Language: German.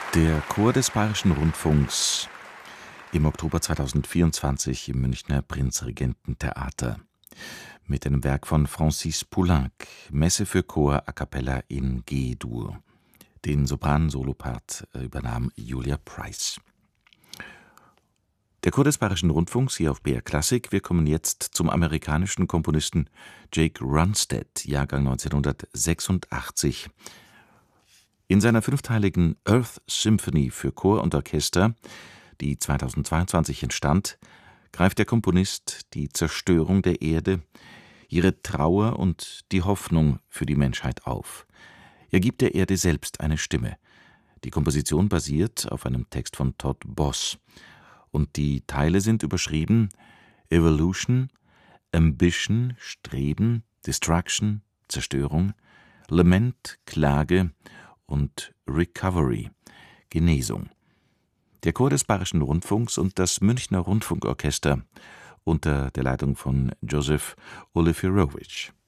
Der Chor des Bayerischen Rundfunks im Oktober 2024 im Münchner Prinzregententheater mit einem Werk von Francis Poulenc, Messe für Chor a cappella in G-Dur. Den Sopran-Solopart übernahm Julia Price. Der Chor des Bayerischen Rundfunks hier auf BR Klassik. Wir kommen jetzt zum amerikanischen Komponisten Jake Runstead, Jahrgang 1986. In seiner fünfteiligen Earth Symphony für Chor und Orchester, die 2022 entstand, greift der Komponist die Zerstörung der Erde, ihre Trauer und die Hoffnung für die Menschheit auf. Er gibt der Erde selbst eine Stimme. Die Komposition basiert auf einem Text von Todd Boss und die Teile sind überschrieben: Evolution, Ambition, Streben, Destruction, Zerstörung, Lament, Klage und Recovery, Genesung. Der Chor des Bayerischen Rundfunks und das Münchner Rundfunkorchester unter der Leitung von Joseph Olefirowitsch.